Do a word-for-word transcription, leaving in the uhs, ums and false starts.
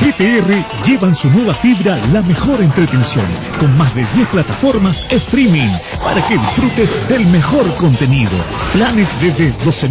G T R llevan su nueva fibra la mejor entretención, con más de diez plataformas streaming para que disfrutes del mejor contenido. Planes desde doce